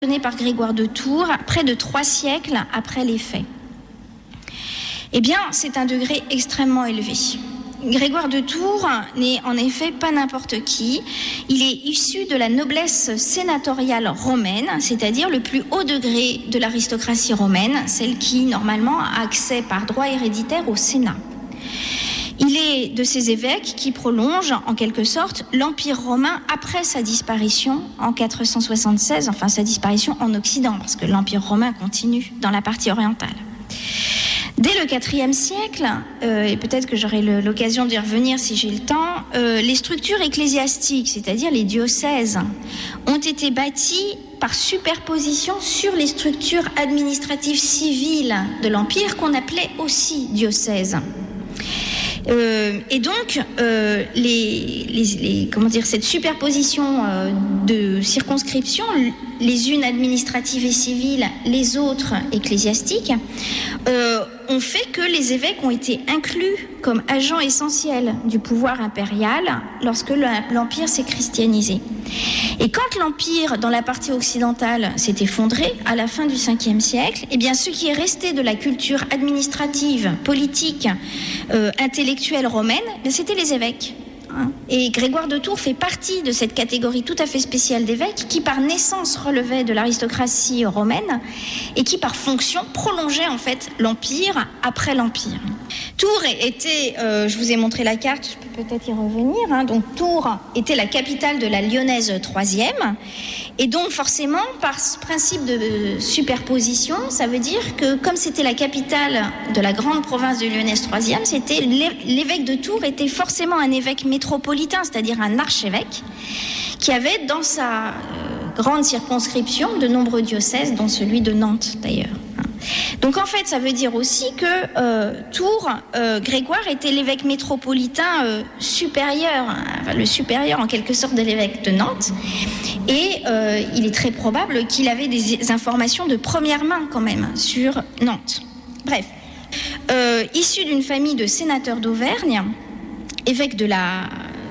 donné par Grégoire de Tours près de 3 siècles après les faits. Eh bien, c'est un degré extrêmement élevé. Grégoire de Tours n'est en effet pas n'importe qui. Il est issu de la noblesse sénatoriale romaine, c'est-à-dire le plus haut degré de l'aristocratie romaine, celle qui, normalement, a accès par droit héréditaire au Sénat. Il est de ces évêques qui prolongent, en quelque sorte, l'Empire romain après sa disparition en 476, enfin sa disparition en Occident, parce que l'Empire romain continue dans la partie orientale. Dès le IVe siècle, et peut-être que j'aurai l'occasion d'y revenir si j'ai le temps, les structures ecclésiastiques, c'est-à-dire les diocèses, ont été bâties par superposition sur les structures administratives civiles de l'Empire qu'on appelait aussi diocèses. Et donc, cette superposition de circonscriptions, les unes administratives et civiles, les autres ecclésiastiques, ont fait que les évêques ont été inclus comme agents essentiels du pouvoir impérial lorsque l'Empire s'est christianisé. Et quand l'Empire, dans la partie occidentale, s'est effondré à la fin du Ve siècle, eh bien, ce qui est resté de la culture administrative, politique, intellectuelle romaine, c'était les évêques. Et Grégoire de Tours fait partie de cette catégorie tout à fait spéciale d'évêques qui par naissance relevait de l'aristocratie romaine et qui par fonction prolongeait en fait l'Empire après l'Empire. Tours était, je vous ai montré la carte, je peux peut-être y revenir, donc Tours était la capitale de la Lyonnaise troisième, et donc forcément par ce principe de superposition, ça veut dire que comme c'était la capitale de la grande province de Lyonnaise troisième, c'était l'évêque de Tours était forcément un évêque métropolitain, c'est-à-dire un archevêque, qui avait dans sa grande circonscription de nombreux diocèses, dont celui de Nantes d'ailleurs. Donc en fait, ça veut dire aussi que Tours, Grégoire était l'évêque métropolitain supérieur, enfin, le supérieur en quelque sorte de l'évêque de Nantes, et il est très probable qu'il avait des informations de première main quand même sur Nantes. Bref, issu d'une famille de sénateurs d'Auvergne, évêque de la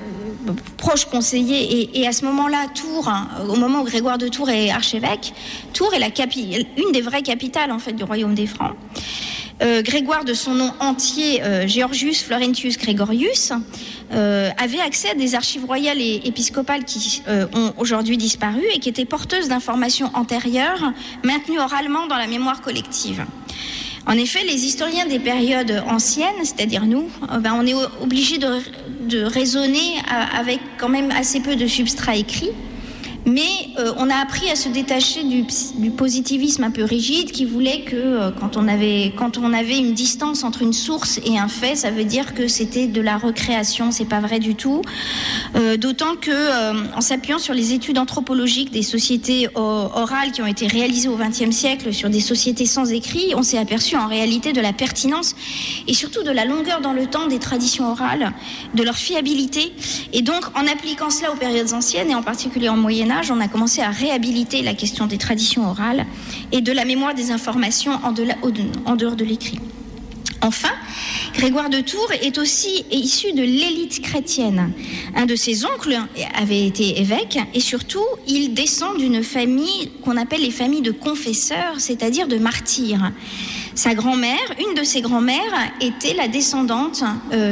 proche conseiller, et à ce moment-là, Tours, au moment où Grégoire de Tours est archevêque, Tours est une des vraies capitales en fait du royaume des Francs. Grégoire, de son nom entier, Georgius Florentius Gregorius, avait accès à des archives royales et épiscopales qui ont aujourd'hui disparu et qui étaient porteuses d'informations antérieures maintenues oralement dans la mémoire collective. En effet, les historiens des périodes anciennes, c'est-à-dire nous, on est obligés de raisonner avec quand même assez peu de substrat écrit, mais on a appris à se détacher du positivisme un peu rigide qui voulait que quand on avait une distance entre une source et un fait, ça veut dire que c'était de la recréation. C'est pas vrai du tout. D'autant que, en s'appuyant sur les études anthropologiques des sociétés orales qui ont été réalisées au XXe siècle sur des sociétés sans écrit, on s'est aperçu en réalité de la pertinence et surtout de la longueur dans le temps des traditions orales, de leur fiabilité. Et donc, en appliquant cela aux périodes anciennes et en particulier en Moyen Âge, on a commencé à réhabiliter la question des traditions orales et de la mémoire des informations en dehors de l'écrit. Enfin, Grégoire de Tours est aussi issu de l'élite chrétienne. Un de ses oncles avait été évêque et surtout, il descend d'une famille qu'on appelle les familles de confesseurs, c'est-à-dire de martyrs. Sa grand-mère, une de ses grand-mères, était la descendante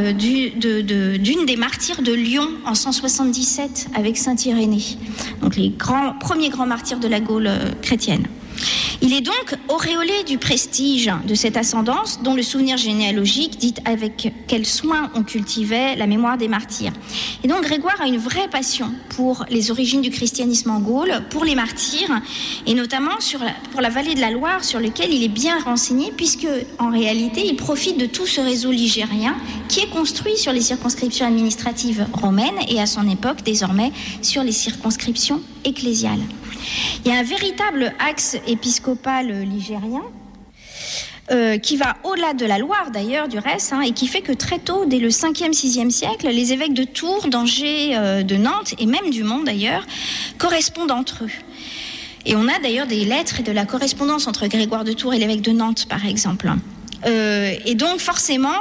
d'une des martyrs de Lyon en 177 avec saint Irénée, donc les premiers grands martyrs de la Gaule chrétienne. Il est donc auréolé du prestige de cette ascendance dont le souvenir généalogique dit avec quel soin on cultivait la mémoire des martyrs. Et donc Grégoire a une vraie passion pour les origines du christianisme en Gaule, pour les martyrs, et notamment pour la vallée de la Loire sur lequel il est bien renseigné puisque en réalité il profite de tout ce réseau ligérien qui est construit sur les circonscriptions administratives romaines et à son époque désormais sur les circonscriptions ecclésiales. Il y a un véritable axe épiscopal ligérien qui va au-delà de la Loire d'ailleurs du reste et qui fait que très tôt, dès le 5e, 6e siècle, les évêques de Tours, d'Angers, de Nantes et même du Mans d'ailleurs correspondent entre eux. Et on a d'ailleurs des lettres et de la correspondance entre Grégoire de Tours et l'évêque de Nantes par exemple. Et donc forcément,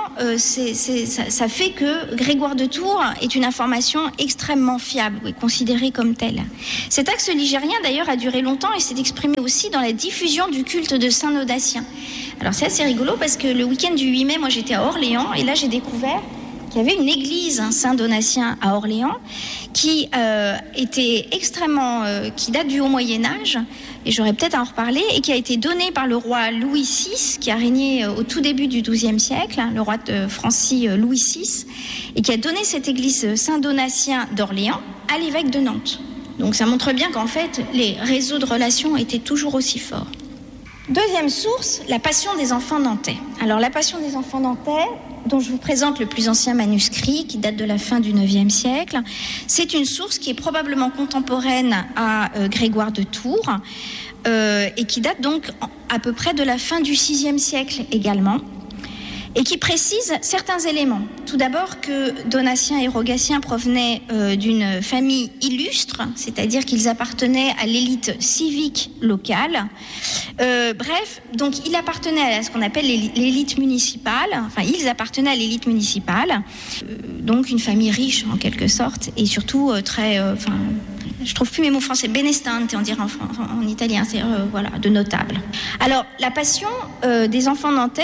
ça fait que Grégoire de Tours est une information extrêmement fiable, et considérée comme telle. Cet axe ligérien d'ailleurs a duré longtemps et s'est exprimé aussi dans la diffusion du culte de Saint Donatien. Alors c'est assez rigolo parce que le week-end du 8 mai, moi j'étais à Orléans et là j'ai découvert qu'il y avait une église Saint-Donatien à Orléans qui était extrêmement, qui date du Haut Moyen-Âge, et j'aurais peut-être à en reparler, et qui a été donnée par le roi Louis VI, qui a régné au tout début du XIIe siècle, le roi de Francie Louis VI, et qui a donné cette église Saint-Donatien d'Orléans à l'évêque de Nantes. Donc ça montre bien qu'en fait, les réseaux de relations étaient toujours aussi forts. Deuxième source, la Passion des enfants nantais. Alors la Passion des enfants nantais, dont je vous présente le plus ancien manuscrit, qui date de la fin du IXe siècle, c'est une source qui est probablement contemporaine à Grégoire de Tours, et qui date donc à peu près de la fin du VIe siècle également, et qui précise certains éléments. Tout d'abord que Donatien et Rogatien provenaient d'une famille illustre, c'est-à-dire qu'ils appartenaient à l'élite civique locale. Bref, donc il appartenait à ce qu'on appelle l'élite municipale, enfin ils appartenaient à l'élite municipale, donc une famille riche en quelque sorte, et surtout très... je trouve plus mes mots français, benestante, on dirait en italien, c'est voilà, de notable. Alors, la Passion des enfants nantais,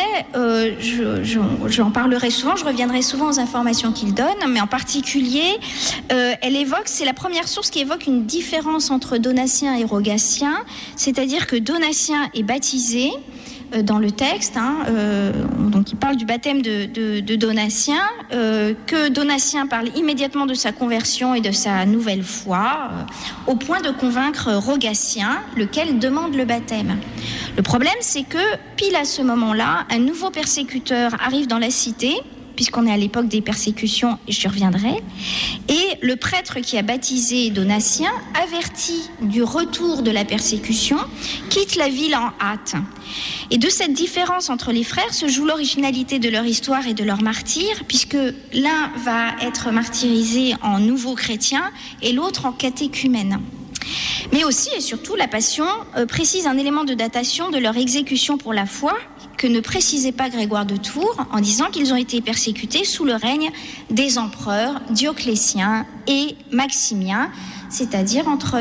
j'en parlerai souvent, je reviendrai souvent aux informations qu'il donne, mais en particulier, elle évoque, c'est la première source qui évoque une différence entre Donatien et Rogatien, c'est-à-dire que Donatien est baptisé dans le texte, donc il parle du baptême de Donatien, que Donatien parle immédiatement de sa conversion et de sa nouvelle foi, au point de convaincre Rogatien, lequel demande le baptême. Le problème, c'est que, pile à ce moment-là, un nouveau persécuteur arrive dans la cité, puisqu'on est à l'époque des persécutions, et j'y reviendrai, et le prêtre qui a baptisé Donatien, averti du retour de la persécution, quitte la ville en hâte. Et de cette différence entre les frères se joue l'originalité de leur histoire et de leur martyre, puisque l'un va être martyrisé en nouveau chrétien et l'autre en catéchumène. Mais aussi et surtout, la Passion précise un élément de datation de leur exécution pour la foi, que ne précisait pas Grégoire de Tours, en disant qu'ils ont été persécutés sous le règne des empereurs Dioclétien et Maximien, c'est-à-dire entre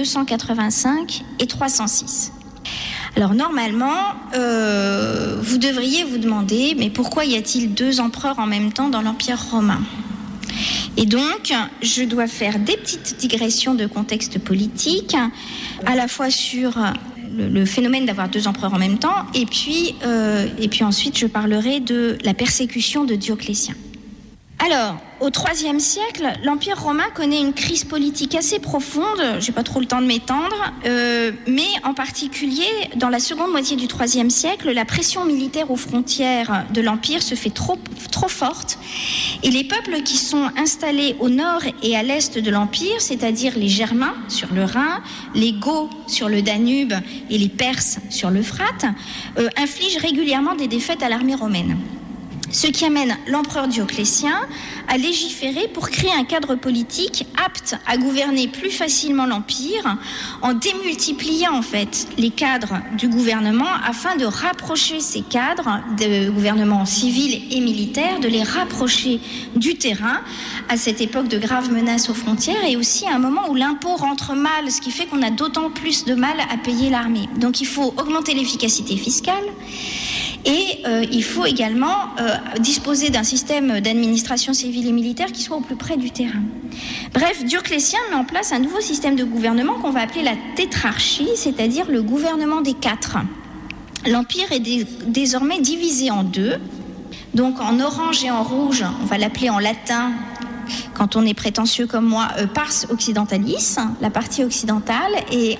285 et 306. Alors normalement, vous devriez vous demander, mais pourquoi y a-t-il deux empereurs en même temps dans l'Empire romain ? Et donc, je dois faire des petites digressions de contexte politique, à la fois sur le phénomène d'avoir deux empereurs en même temps, et puis ensuite je parlerai de la persécution de Dioclétien. Alors, au IIIe siècle, l'Empire romain connaît une crise politique assez profonde, je n'ai pas trop le temps de m'étendre, mais en particulier, dans la seconde moitié du IIIe siècle, la pression militaire aux frontières de l'Empire se fait trop forte, et les peuples qui sont installés au nord et à l'est de l'Empire, c'est-à-dire les Germains sur le Rhin, les Goths sur le Danube et les Perses sur l'Euphrate, infligent régulièrement des défaites à l'armée romaine. Ce qui amène l'empereur Dioclétien à légiférer pour créer un cadre politique apte à gouverner plus facilement l'Empire, en démultipliant en fait les cadres du gouvernement afin de rapprocher ces cadres de gouvernement civil et militaire, de les rapprocher du terrain à cette époque de graves menaces aux frontières, et aussi à un moment où l'impôt rentre mal, ce qui fait qu'on a d'autant plus de mal à payer l'armée. Donc il faut augmenter l'efficacité fiscale. Et il faut également disposer d'un système d'administration civile et militaire qui soit au plus près du terrain. Bref, Dioclétien met en place un nouveau système de gouvernement qu'on va appeler la tétrarchie, c'est-à-dire le gouvernement des quatre. L'Empire est désormais divisé en deux. Donc en orange et en rouge, on va l'appeler en latin, quand on est prétentieux comme moi, pars occidentalis, la partie occidentale, et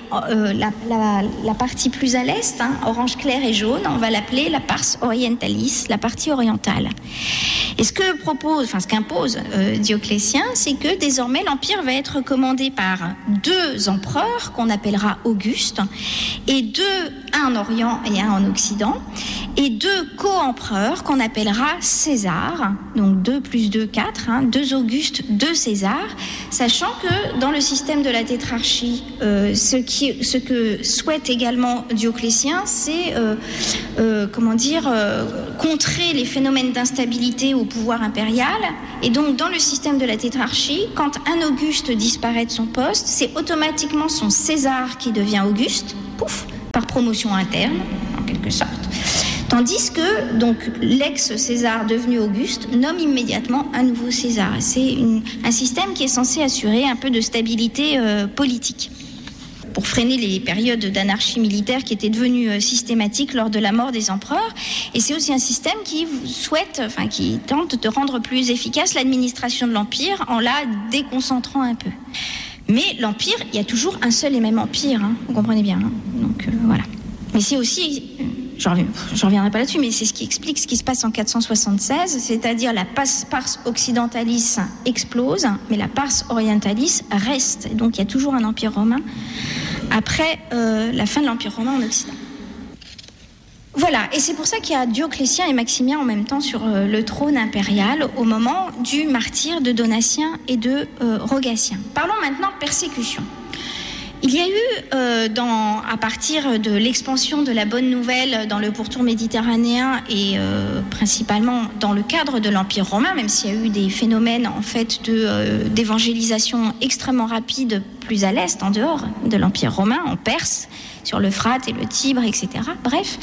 la partie plus à l'est, orange clair et jaune, on va l'appeler la pars orientalis, la partie orientale. Et ce qu'impose Dioclétien, c'est que désormais l'Empire va être commandé par deux empereurs qu'on appellera Auguste, et un en Orient et un en Occident, et deux co-empereurs qu'on appellera César, donc 2 plus 2, 4, deux Augustes buste de César, sachant que dans le système de la tétrarchie, ce que souhaite également Dioclétien, c'est contrer les phénomènes d'instabilité au pouvoir impérial. Et donc dans le système de la tétrarchie, quand un Auguste disparaît de son poste, c'est automatiquement son César qui devient Auguste, pouf, par promotion interne, en quelque sorte. Tandis que donc, l'ex-César devenu Auguste nomme immédiatement un nouveau César. C'est un système qui est censé assurer un peu de stabilité politique, pour freiner les périodes d'anarchie militaire qui étaient devenues systématiques lors de la mort des empereurs. Et c'est aussi un système qui tente de rendre plus efficace l'administration de l'Empire en la déconcentrant un peu. Mais l'Empire, il y a toujours un seul et même empire, hein, vous comprenez bien. Hein. Donc voilà. Mais c'est aussi, je reviendrai pas là-dessus, mais c'est ce qui explique ce qui se passe en 476, c'est-à-dire la pars occidentalis explose, mais la pars orientalis reste. Et donc il y a toujours un empire romain après la fin de l'Empire romain en Occident. Voilà, et c'est pour ça qu'il y a Dioclétien et Maximien en même temps sur le trône impérial au moment du martyre de Donatien et de Rogatien. Parlons maintenant persécution. Il y a eu, à partir de l'expansion de la Bonne Nouvelle dans le pourtour méditerranéen et principalement dans le cadre de l'Empire romain, même s'il y a eu des phénomènes en fait d'évangélisation extrêmement rapides plus à l'est, en dehors de l'Empire romain, en Perse, sur l'Euphrate et le Tibre, etc. Bref,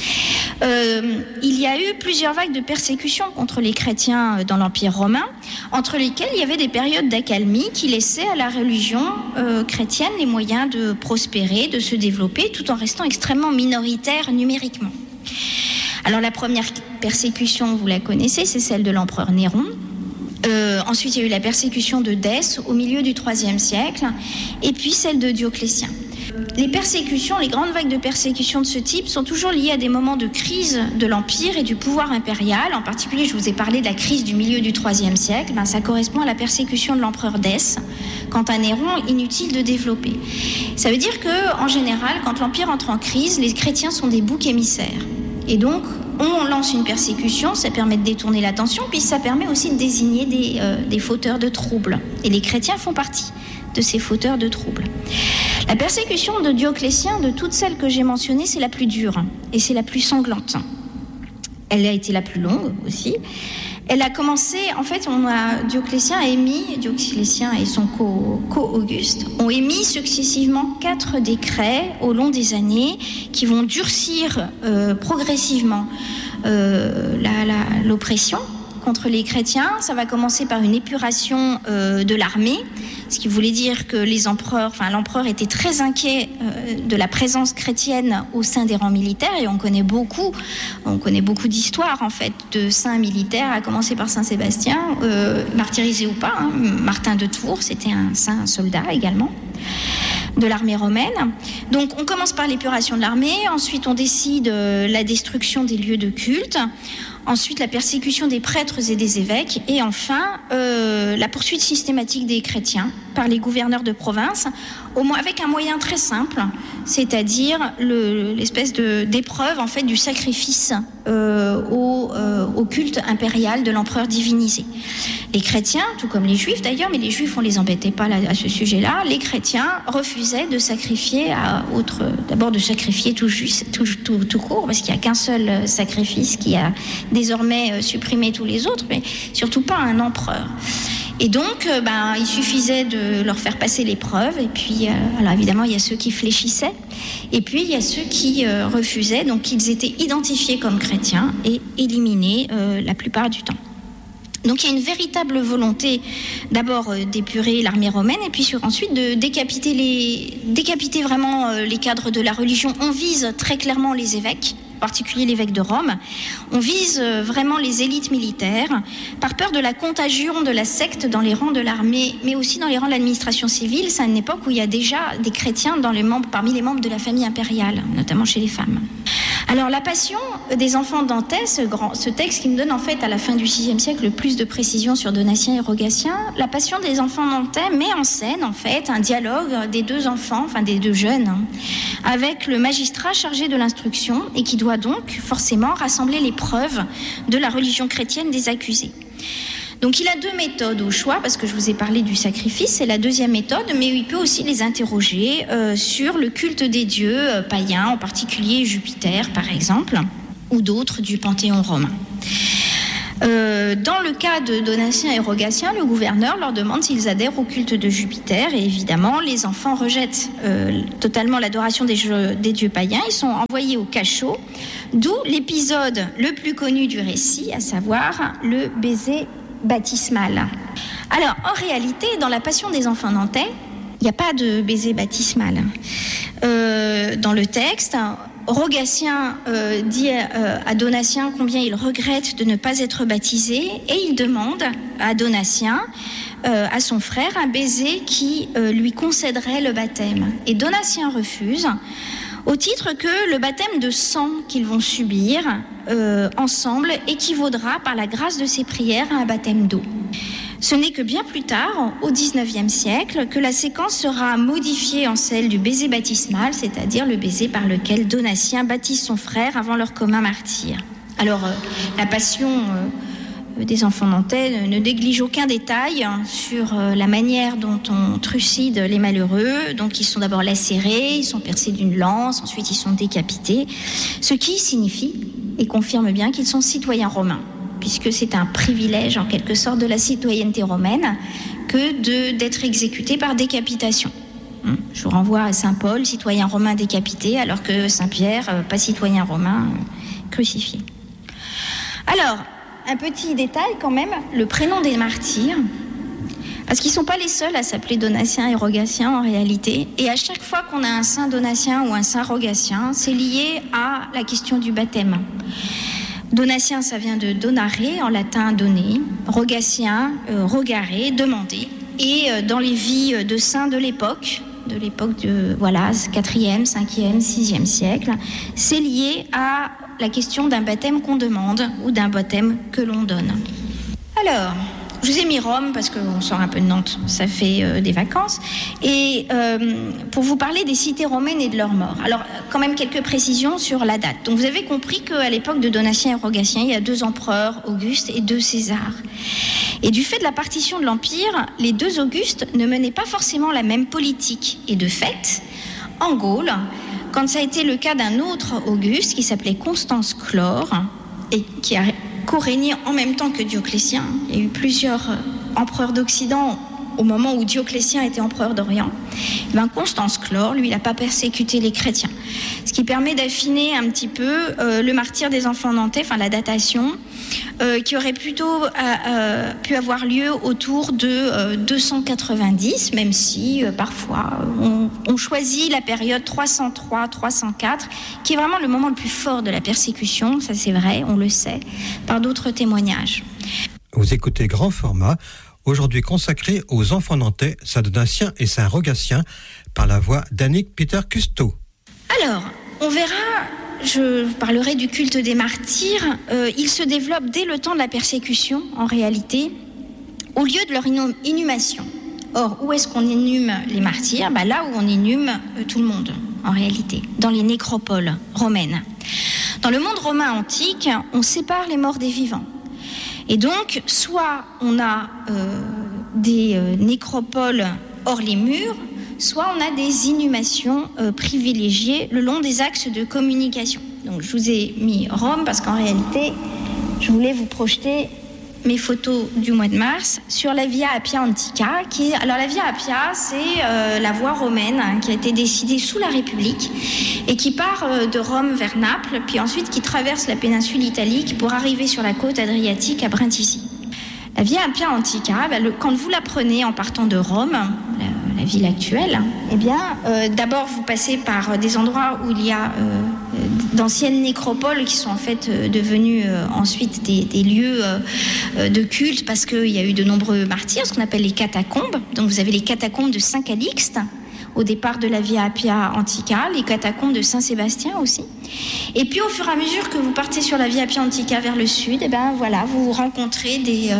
il y a eu plusieurs vagues de persécutions contre les chrétiens dans l'Empire romain, entre lesquelles il y avait des périodes d'accalmie qui laissaient à la religion chrétienne les moyens de prospérer, de se développer, tout en restant extrêmement minoritaire numériquement. Alors la première persécution, vous la connaissez, c'est celle de l'empereur Néron. Ensuite, il y a eu la persécution de Dèce au milieu du IIIe siècle, et puis celle de Dioclétien. Les persécutions, les grandes vagues de persécutions de ce type sont toujours liées à des moments de crise de l'Empire et du pouvoir impérial. En particulier, je vous ai parlé de la crise du milieu du IIIe siècle. Ça correspond à la persécution de l'empereur Dèce. Quant à Néron, inutile de développer. Ça veut dire qu'en général, quand l'Empire entre en crise, les chrétiens sont des boucs émissaires. Et donc, on lance une persécution, ça permet de détourner l'attention, puis ça permet aussi de désigner des fauteurs de troubles. Et les chrétiens font partie de ces fauteurs de troubles. La persécution de Dioclétien, de toutes celles que j'ai mentionnées, c'est la plus dure et c'est la plus sanglante. Elle a été la plus longue aussi. Elle a commencé, en fait, Dioclétien et son co-Auguste ont émis successivement 4 décrets au long des années qui vont durcir progressivement l'oppression contre les chrétiens. Ça va commencer par une épuration de l'armée, ce qui voulait dire que l'empereur était très inquiet de la présence chrétienne au sein des rangs militaires, et on connaît beaucoup d'histoires en fait de saints militaires, à commencer par Saint Sébastien, martyrisé ou pas, hein. Martin de Tours, c'était un saint soldat également de l'armée romaine. Donc on commence par l'épuration de l'armée, ensuite on décide la destruction des lieux de culte, ensuite la persécution des prêtres et des évêques, et enfin la poursuite systématique des chrétiens par les gouverneurs de province, avec un moyen très simple, c'est-à-dire l'espèce d'épreuve en fait du sacrifice au culte impérial de l'empereur divinisé. Les chrétiens, tout comme les juifs d'ailleurs, mais les juifs on les embêtait pas à ce sujet-là, les chrétiens refusaient de sacrifier d'abord de sacrifier tout court, parce qu'il n'y a qu'un seul sacrifice qui a désormais supprimé tous les autres, mais surtout pas un empereur. Et donc, il suffisait de leur faire passer l'épreuve. Et puis, alors évidemment, il y a ceux qui fléchissaient. Et puis, il y a ceux qui refusaient. Donc, ils étaient identifiés comme chrétiens et éliminés la plupart du temps. Donc, il y a une véritable volonté d'abord d'épurer l'armée romaine et puis ensuite de décapiter vraiment les cadres de la religion. On vise très clairement les évêques, en particulier l'évêque de Rome. On vise vraiment les élites militaires par peur de la contagion de la secte dans les rangs de l'armée, mais aussi dans les rangs de l'administration civile. C'est à une époque où il y a déjà des chrétiens parmi les membres de la famille impériale, notamment chez les femmes. Alors la passion des enfants d'Antès, ce texte qui me donne en fait à la fin du VIe siècle le plus de précisions sur Donatien et Rogatien, la passion des enfants nantais met en scène en fait un dialogue des deux enfants, des deux jeunes, avec le magistrat chargé de l'instruction et qui doit donc forcément rassembler les preuves de la religion chrétienne des accusés. Donc il a deux méthodes au choix, parce que je vous ai parlé du sacrifice, c'est la deuxième méthode, mais il peut aussi les interroger sur le culte des dieux païens, en particulier Jupiter par exemple, ou d'autres du panthéon romain. Dans le cas de Donatien et Rogatien, le gouverneur leur demande s'ils adhèrent au culte de Jupiter, et évidemment les enfants rejettent totalement l'adoration des dieux païens. Ils sont envoyés au cachot, d'où l'épisode le plus connu du récit, à savoir le baiser baptismal. Alors en réalité, dans la Passion des enfants nantais, il n'y a pas de baiser baptismal. Dans le texte, Rogatien dit à Donatien combien il regrette de ne pas être baptisé, et il demande à Donatien, à son frère, un baiser qui lui concéderait le baptême. Et Donatien refuse, au titre que le baptême de sang qu'ils vont subir ensemble équivaudra par la grâce de ses prières à un baptême d'eau. Ce n'est que bien plus tard, au XIXe siècle, que la séquence sera modifiée en celle du baiser baptismal, c'est-à-dire le baiser par lequel Donatien baptise son frère avant leur commun martyre. Alors, la Passion des enfants nantais ne néglige aucun détail sur la manière dont on trucide les malheureux. Donc, ils sont d'abord lacérés, ils sont percés d'une lance, ensuite ils sont décapités, ce qui signifie et confirme bien qu'ils sont citoyens romains, puisque c'est un privilège en quelque sorte de la citoyenneté romaine que d'être exécuté par décapitation. Je vous renvoie à Saint Paul, citoyen romain décapité, alors que Saint Pierre, pas citoyen romain, crucifié. Alors, un petit détail quand même, le prénom des martyrs, parce qu'ils ne sont pas les seuls à s'appeler Donatien et Rogatien en réalité, et à chaque fois qu'on a un saint Donatien ou un saint Rogatien, c'est lié à la question du baptême. Donatien, ça vient de donare, en latin donner. Rogatien, rogare, demander. Et dans les vies de saints de l'époque de 4e, 5e, 6e siècle, c'est lié à la question d'un baptême qu'on demande ou d'un baptême que l'on donne. Alors, je vous ai mis Rome parce qu'on sort un peu de Nantes, ça fait des vacances, et pour vous parler des cités romaines et de leur mort. Alors, quand même quelques précisions sur la date. Donc, vous avez compris qu'à l'époque de Donatien et Rogatien, il y a 2 empereurs, Auguste et 2 Césars. Et du fait de la partition de l'Empire, les 2 Augustes ne menaient pas forcément la même politique. Et de fait, en Gaule, quand ça a été le cas d'un autre Auguste qui s'appelait Constance Chlore, et qui a co-régné en même temps que Dioclétien. Il y a eu plusieurs empereurs d'Occident au moment où Dioclétien était empereur d'Orient. Constance Chlore, lui, il n'a pas persécuté les chrétiens. Ce qui permet d'affiner un petit peu le martyre des enfants nantais, enfin la datation, qui aurait plutôt pu avoir lieu autour de 290, même si parfois on choisit la période 303-304, qui est vraiment le moment le plus fort de la persécution, ça c'est vrai, on le sait, par d'autres témoignages. Vous écoutez Grand Format, aujourd'hui consacré aux enfants nantais, saint Donatien et saint Rogatien, par la voix d'Annick Peter-Custeau. Alors, on verra, je parlerai du culte des martyrs, il se développe dès le temps de la persécution, en réalité, au lieu de leur inhumation. Or, où est-ce qu'on inhume les martyrs ? Là où on inhume tout le monde, en réalité, dans les nécropoles romaines. Dans le monde romain antique, on sépare les morts des vivants. Et donc, soit on a des nécropoles hors les murs, soit on a des inhumations privilégiées le long des axes de communication. Donc, je vous ai mis Rome parce qu'en réalité, je voulais vous projeter mes photos du mois de mars sur la Via Appia Antica. Alors, la Via Appia, c'est la voie romaine qui a été décidée sous la République et qui part de Rome vers Naples, puis ensuite qui traverse la péninsule italique pour arriver sur la côte adriatique à Brindisi. La Via Appia Antica, quand vous la prenez en partant de Rome, la ville actuelle, d'abord vous passez par des endroits où il y a d'anciennes nécropoles qui sont en fait devenues ensuite des lieux de culte parce qu'il y a eu de nombreux martyrs, ce qu'on appelle les catacombes. Donc vous avez les catacombes de Saint-Calixte au départ de la Via Appia Antica, les catacombes de Saint-Sébastien aussi. Et puis au fur et à mesure que vous partez sur la Via Appia Antica vers le sud, vous rencontrez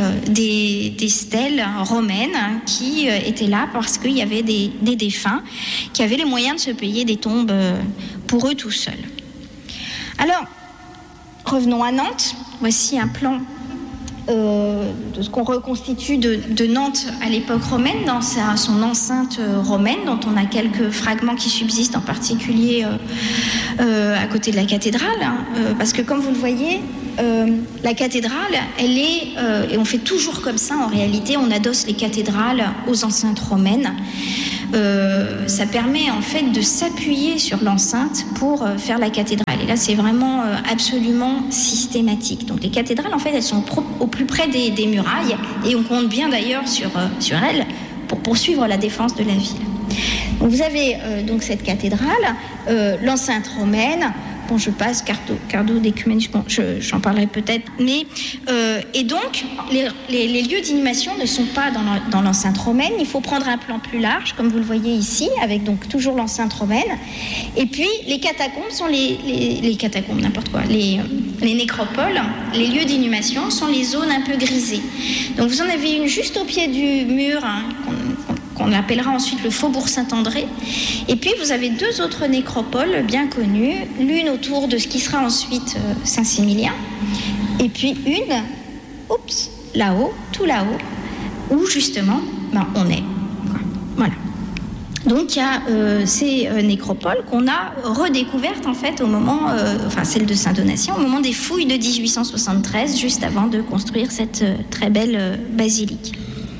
des stèles romaines qui étaient là parce qu'il y avait des défunts qui avaient les moyens de se payer des tombes pour eux tout seuls. Alors, revenons à Nantes. Voici un plan de ce qu'on reconstitue de Nantes à l'époque romaine, dans son enceinte romaine, dont on a quelques fragments qui subsistent, en particulier à côté de la cathédrale, parce que comme vous le voyez, la cathédrale, elle est, et on fait toujours comme ça en réalité, on adosse les cathédrales aux enceintes romaines. Ça permet en fait de s'appuyer sur l'enceinte pour faire la cathédrale. Et là, c'est vraiment absolument systématique. Donc les cathédrales, en fait, elles sont au plus près des murailles, et on compte bien d'ailleurs sur elles pour poursuivre la défense de la ville. Donc vous avez donc cette cathédrale, l'enceinte romaine. Bon, je passe Cardo d'Ecuménus, bon, j'en parlerai peut-être. Mais, et donc, les lieux d'inhumation ne sont pas dans l'enceinte romaine. Il faut prendre un plan plus large, comme vous le voyez ici, avec donc toujours l'enceinte romaine. Et puis, les catacombes sont les catacombes, n'importe quoi. Les nécropoles, les lieux d'inhumation, sont les zones un peu grisées. Donc, vous en avez une juste au pied du mur, hein, qu'on appellera ensuite le Faubourg Saint-André. Et puis vous avez deux autres nécropoles bien connues, l'une autour de ce qui sera ensuite Saint-Similien, et puis une, là-haut, tout là-haut, où justement on est. Voilà. Donc il y a ces nécropoles qu'on a redécouvertes en fait au moment, celle de Saint-Donatien, au moment des fouilles de 1873, juste avant de construire cette très belle basilique.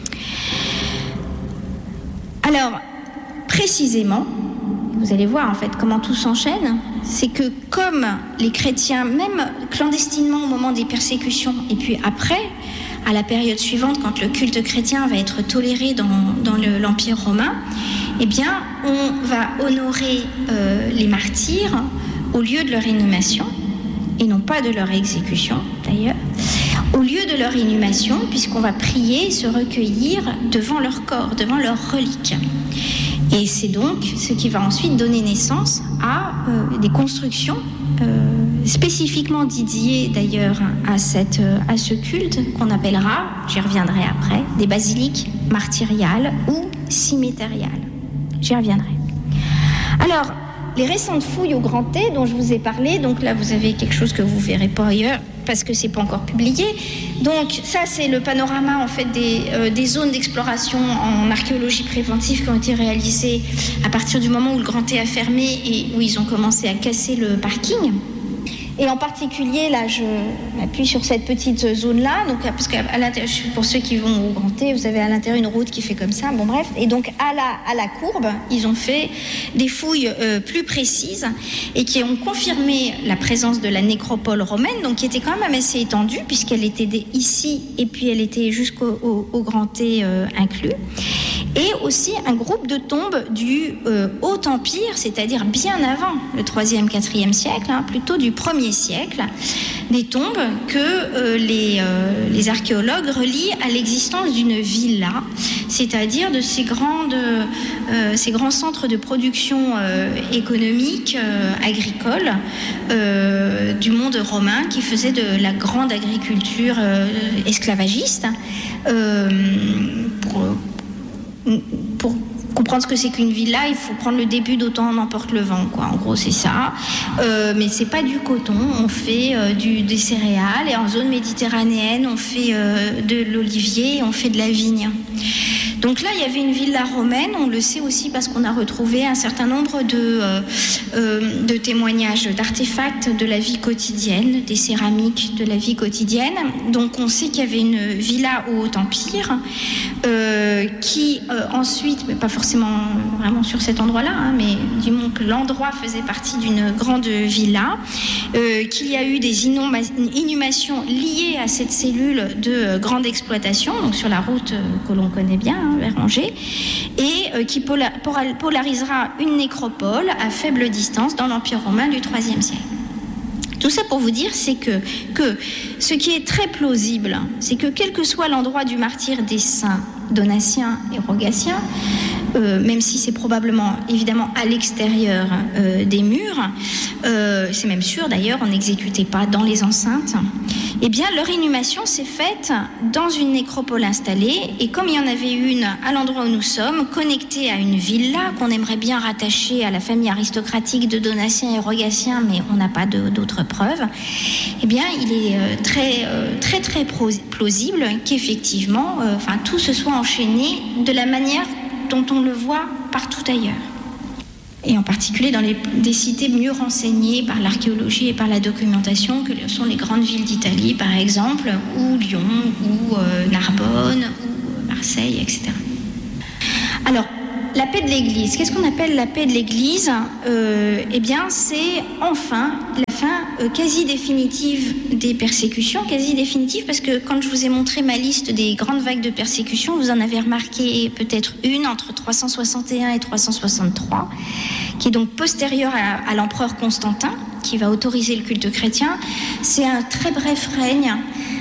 Alors, précisément, vous allez voir en fait comment tout s'enchaîne, c'est que comme les chrétiens, même clandestinement au moment des persécutions, et puis après, à la période suivante, quand le culte chrétien va être toléré dans l'Empire romain, eh bien, on va honorer les martyrs au lieu de leur inhumation, et non pas de leur exécution d'ailleurs, au lieu de leur inhumation, puisqu'on va prier et se recueillir devant leur corps, devant leurs reliques. Et c'est donc ce qui va ensuite donner naissance à des constructions spécifiquement dédiées d'ailleurs à ce culte qu'on appellera, j'y reviendrai après, des basiliques martyriales ou cimétériales. J'y reviendrai. Alors, les récentes fouilles au Grand T dont je vous ai parlé, donc là vous avez quelque chose que vous verrez pas ailleurs parce que c'est pas encore publié. Donc ça c'est le panorama en fait des zones d'exploration en archéologie préventive qui ont été réalisées à partir du moment où le Grand T a fermé et où ils ont commencé à casser le parking. Et en particulier, là, je m'appuie sur cette petite zone-là, donc, parce qu'à l'intérieur, pour ceux qui vont au Grand T, vous avez à l'intérieur une route qui fait comme ça, bon bref. Et donc, à la courbe, ils ont fait des fouilles plus précises et qui ont confirmé la présence de la nécropole romaine, donc qui était quand même assez étendue, puisqu'elle était ici et puis elle était jusqu'au Grand T inclus. Et aussi un groupe de tombes du Haut Empire, c'est-à-dire bien avant le 3e, 4e siècle, plutôt du 1er siècle, des tombes que les archéologues relient à l'existence d'une villa, c'est-à-dire de ces grands centres de production économique, agricole du monde romain qui faisaient de la grande agriculture esclavagiste pour comprendre ce que c'est qu'une villa, il faut prendre le début d'Autant en emporte le vent, quoi. En gros, c'est ça. Mais c'est pas du coton. On fait des céréales, et en zone méditerranéenne, on fait de l'olivier, on fait de la vigne. Donc là, il y avait une villa romaine. On le sait aussi parce qu'on a retrouvé un certain nombre de témoignages, d'artefacts de la vie quotidienne, des céramiques de la vie quotidienne. Donc on sait qu'il y avait une villa au Haut Empire qui ensuite, mais pas forcément vraiment sur cet endroit-là, mais disons que l'endroit faisait partie d'une grande villa, qu'il y a eu des inhumations liées à cette cellule de grande exploitation, donc sur la route que l'on connaît bien, vers Angers, et qui polarisera une nécropole à faible distance dans l'Empire romain du IIIe siècle. Tout ça pour vous dire, c'est que ce qui est très plausible, c'est que quel que soit l'endroit du martyre des saints Donatien et Rogatiens, même si c'est probablement évidemment à l'extérieur des murs, c'est même sûr d'ailleurs, on n'exécutait pas dans les enceintes, Eh bien, leur inhumation s'est faite dans une nécropole installée, et comme il y en avait une à l'endroit où nous sommes, connectée à une villa qu'on aimerait bien rattacher à la famille aristocratique de Donatiens et Rogatiens, mais on n'a pas d'autres preuves, eh bien, il est très plausible qu'effectivement, tout se soit enchaîné de la manière dont on le voit partout ailleurs. Et en particulier dans des cités mieux renseignées par l'archéologie et par la documentation que sont les grandes villes d'Italie, par exemple, ou Lyon, ou Narbonne, ou Marseille, etc. Alors, la paix de l'Église. Qu'est-ce qu'on appelle la paix de l'Église ? Eh bien, c'est enfin la fin quasi définitive des persécutions, quasi définitive, parce que quand je vous ai montré ma liste des grandes vagues de persécutions, vous en avez remarqué peut-être une entre 361 et 363, qui est donc postérieure à l'empereur Constantin, qui va autoriser le culte chrétien. C'est un très bref règne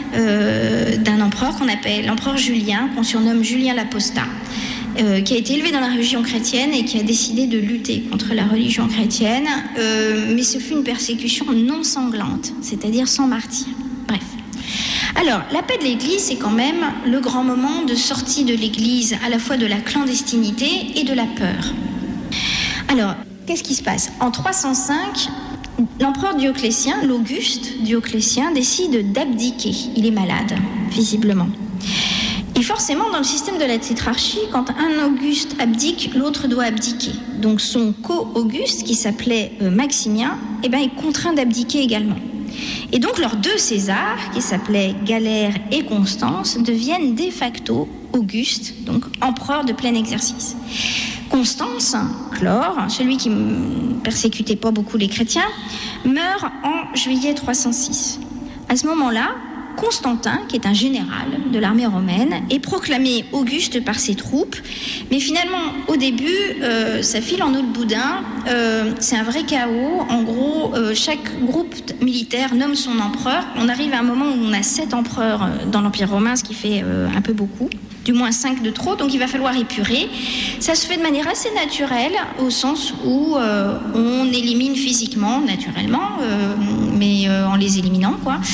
d'un empereur qu'on appelle l'empereur Julien, qu'on surnomme Julien l'Apostat, qui a été élevé dans la religion chrétienne et qui a décidé de lutter contre la religion chrétienne, mais ce fut une persécution non sanglante, c'est-à-dire sans martyr. Bref. Alors, la paix de l'Église, c'est quand même le grand moment de sortie de l'Église, à la fois de la clandestinité et de la peur. Alors, qu'est-ce qui se passe ? En 305, l'empereur Dioclétien, l'Auguste Dioclétien, décide d'abdiquer. Il est malade, visiblement. Et forcément, dans le système de la tétrarchie, quand un Auguste abdique, l'autre doit abdiquer. Donc son co-Auguste, qui s'appelait Maximien, est contraint d'abdiquer également. Et donc leurs deux Césars, qui s'appelaient Galère et Constance, deviennent de facto Auguste, donc empereur de plein exercice. Constance, Chlore, celui qui ne persécutait pas beaucoup les chrétiens, meurt en juillet 306. À ce moment-là, Constantin, qui est un général de l'armée romaine, est proclamé Auguste par ses troupes. Mais finalement, au début, ça file en eau de boudin. C'est un vrai chaos. En gros, chaque groupe militaire nomme son empereur. On arrive à un moment où on a 7 empereurs dans l'Empire romain, ce qui fait un peu beaucoup. Du moins 5 de trop, donc il va falloir épurer. Ça se fait de manière assez naturelle, au sens où on élimine physiquement, naturellement, mais en les éliminant,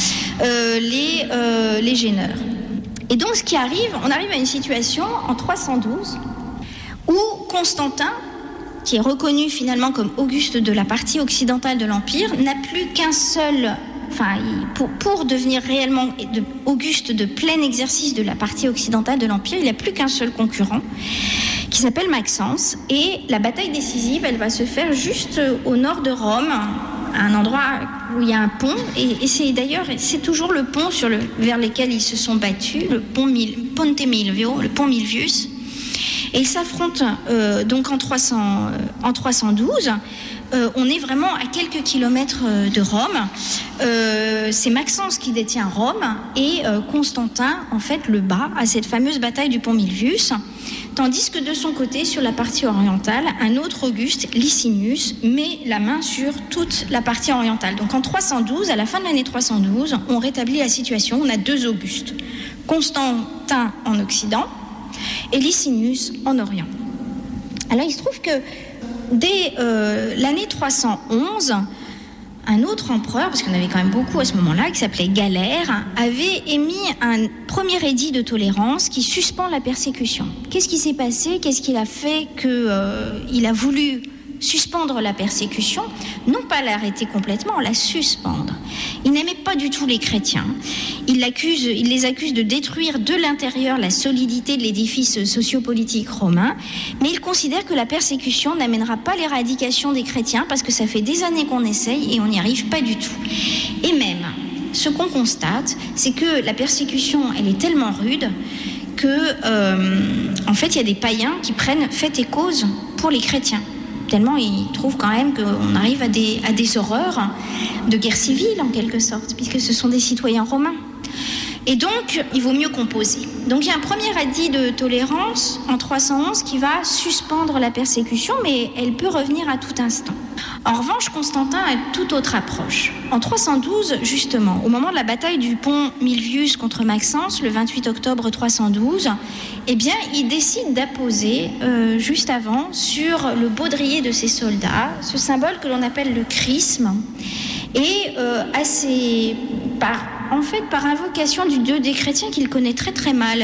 les gêneurs. Et donc ce qui arrive, on arrive à une situation en 312 où Constantin, qui est reconnu finalement comme Auguste de la partie occidentale de l'Empire, n'a plus qu'un seul... pour devenir réellement Auguste de plein exercice de la partie occidentale de l'Empire, il n'y a plus qu'un seul concurrent qui s'appelle Maxence. Et la bataille décisive, elle va se faire juste au nord de Rome, à un endroit où il y a un pont. Et c'est toujours le pont vers lequel ils se sont battus, le pont Ponte Milvio, le pont Milvius. Et ils s'affrontent donc en 312. On est vraiment à quelques kilomètres de Rome. C'est Maxence qui détient Rome et Constantin, en fait, le bat à cette fameuse bataille du pont Milvius. Tandis que de son côté, sur la partie orientale, un autre Auguste, Licinius, met la main sur toute la partie orientale. Donc en 312, à la fin de l'année 312, on rétablit la situation. On a 2 Augustes. Constantin en Occident et Licinius en Orient. Alors il se trouve que dès l'année 311, un autre empereur, parce qu'il y en avait quand même beaucoup à ce moment-là, qui s'appelait Galère, avait émis un premier édit de tolérance qui suspend la persécution. Qu'est-ce qui s'est passé ? Qu'est-ce qu'il a fait qu'il a voulu suspendre la persécution ? Non pas l'arrêter complètement, la suspendre. Il n'aimait pas du tout les chrétiens. Il les accuse de détruire de l'intérieur la solidité de l'édifice sociopolitique romain, mais il considère que la persécution n'amènera pas l'éradication des chrétiens parce que ça fait des années qu'on essaye et on n'y arrive pas du tout. Et même, ce qu'on constate, c'est que la persécution, elle est tellement rude que, en fait, il y a des païens qui prennent fait et cause pour les chrétiens. Tellement ils trouvent quand même qu'on arrive à des horreurs de guerre civile, en quelque sorte, puisque ce sont des citoyens romains. Et donc, il vaut mieux composer. Donc, il y a un premier édit de tolérance en 311 qui va suspendre la persécution, mais elle peut revenir à tout instant. En revanche, Constantin a une toute autre approche. En 312, justement, au moment de la bataille du pont Milvius contre Maxence, le 28 octobre 312, eh bien, il décide d'apposer, juste avant, sur le baudrier de ses soldats, ce symbole que l'on appelle le chrisme. Et par invocation du dieu des chrétiens qu'il connaît très très mal.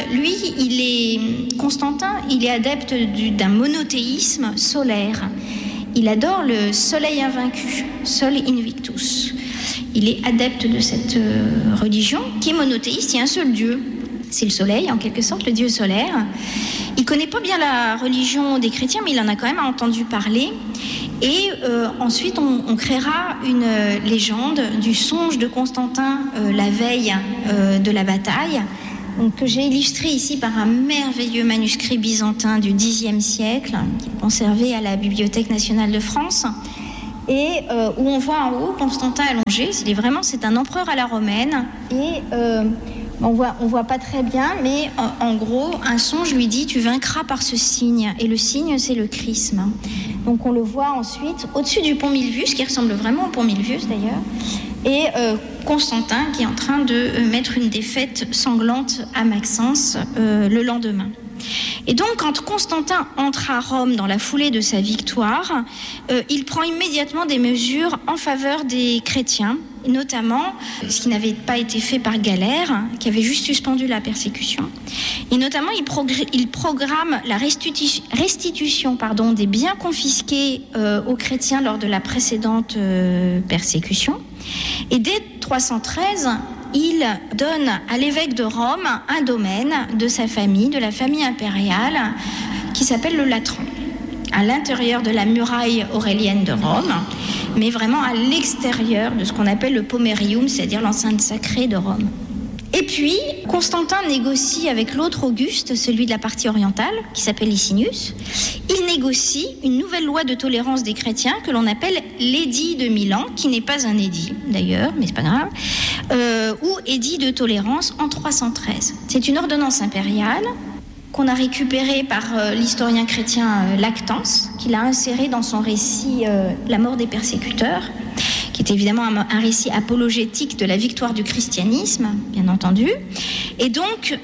Lui, Constantin, il est adepte d'un monothéisme solaire. Il adore le soleil invaincu, Sol Invictus. Il est adepte de cette religion qui est monothéiste, il y a un seul dieu. C'est le soleil, en quelque sorte, le dieu solaire. Il ne connaît pas bien la religion des chrétiens, mais il en a quand même entendu parler. Et ensuite, on créera une légende du songe de Constantin la veille de la bataille, donc, que j'ai illustré ici par un merveilleux manuscrit byzantin du Xe siècle, qui est conservé à la Bibliothèque nationale de France, et où on voit en haut Constantin allongé. C'est un empereur à la romaine, et on voit pas très bien, mais en gros, un songe lui dit « Tu vaincras par ce signe », et le signe, c'est le chrisme. Donc on le voit ensuite au-dessus du pont Milvius, qui ressemble vraiment au pont Milvius d'ailleurs, et Constantin qui est en train de mettre une défaite sanglante à Maxence le lendemain. Et donc quand Constantin entre à Rome dans la foulée de sa victoire, il prend immédiatement des mesures en faveur des chrétiens, notamment ce qui n'avait pas été fait par Galère, qui avait juste suspendu la persécution. Et notamment, il programme la restitution des biens confisqués aux chrétiens lors de la précédente persécution. Et dès 313, il donne à l'évêque de Rome un domaine de sa famille, de la famille impériale, qui s'appelle le Latran, à l'intérieur de la muraille aurélienne de Rome, mais vraiment à l'extérieur de ce qu'on appelle le Pomerium, c'est-à-dire l'enceinte sacrée de Rome. Et puis, Constantin négocie avec l'autre Auguste, celui de la partie orientale, qui s'appelle Licinius. Il négocie une nouvelle loi de tolérance des chrétiens que l'on appelle l'édit de Milan, qui n'est pas un édit d'ailleurs, mais c'est pas grave, ou édit de tolérance en 313. C'est une ordonnance impériale qu'on a récupérée par l'historien chrétien Lactance, qui l'a insérée dans son récit La mort des persécuteurs, qui est évidemment un récit apologétique de la victoire du christianisme, bien entendu. Et donc,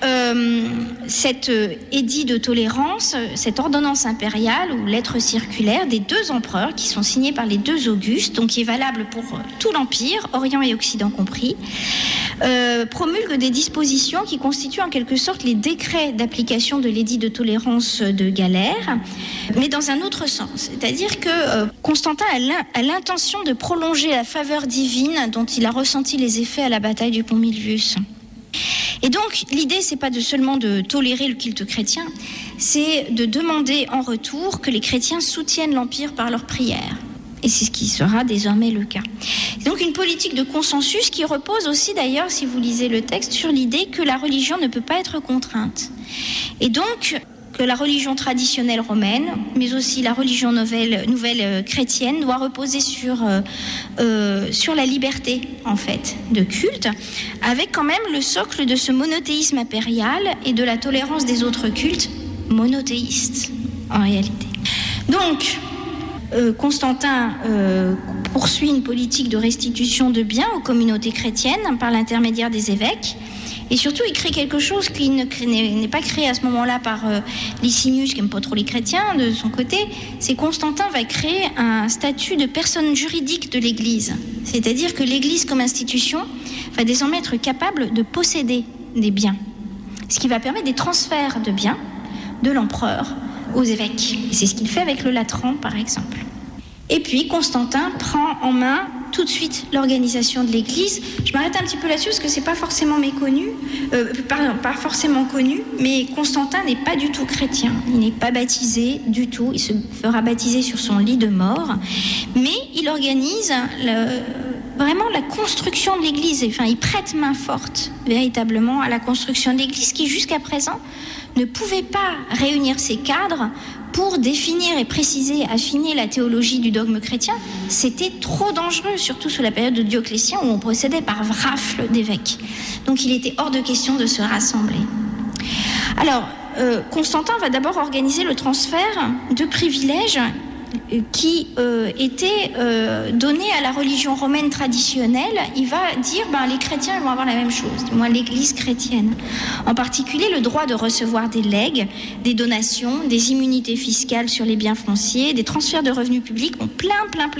cet édit de tolérance, cette ordonnance impériale ou lettre circulaire des deux empereurs qui sont signés par les deux Augustes, donc qui est valable pour tout l'Empire, Orient et Occident compris, promulgue des dispositions qui constituent en quelque sorte les décrets d'application de l'édit de tolérance de Galère, mais dans un autre sens. C'est-à-dire que Constantin a l'intention de prolonger la faveur divine dont il a ressenti les effets à la bataille du pont Milvius. Et donc, l'idée, c'est pas seulement de tolérer le culte chrétien, c'est de demander en retour que les chrétiens soutiennent l'Empire par leurs prières. Et c'est ce qui sera désormais le cas. C'est donc une politique de consensus qui repose aussi d'ailleurs, si vous lisez le texte, sur l'idée que la religion ne peut pas être contrainte. Et donc, que la religion traditionnelle romaine, mais aussi la religion nouvelle chrétienne, doit reposer sur la liberté, en fait, de culte, avec quand même le socle de ce monothéisme impérial et de la tolérance des autres cultes monothéistes, en réalité. Donc, Constantin poursuit une politique de restitution de biens aux communautés chrétiennes par l'intermédiaire des évêques. Et surtout, il crée quelque chose qui n'est pas créé à ce moment-là par Licinius, qui n'aime pas trop les chrétiens, de son côté. C'est Constantin va créer un statut de personne juridique de l'Église. C'est-à-dire que l'Église, comme institution, va désormais être capable de posséder des biens. Ce qui va permettre des transferts de biens de l'empereur aux évêques. Et c'est ce qu'il fait avec le Latran, par exemple. Et puis, Constantin prend en main tout de suite l'organisation de l'Église. Je m'arrête un petit peu là-dessus parce que c'est pas forcément pas forcément connu, mais Constantin n'est pas du tout chrétien. Il n'est pas baptisé du tout. Il se fera baptiser sur son lit de mort, mais il organise vraiment la construction de l'Église. Enfin, il prête main forte véritablement à la construction de l'Église qui, jusqu'à présent, ne pouvait pas réunir ses cadres pour définir et préciser, affiner la théologie du dogme chrétien. C'était trop dangereux, surtout sous la période de Dioclétien où on procédait par rafle d'évêques. Donc il était hors de question de se rassembler. Alors, Constantin va d'abord organiser le transfert de privilèges qui était donné à la religion romaine traditionnelle, il va dire les chrétiens vont avoir la même chose, du moins l'Église chrétienne. En particulier le droit de recevoir des legs, des donations, des immunités fiscales sur les biens fonciers, des transferts de revenus publics, plein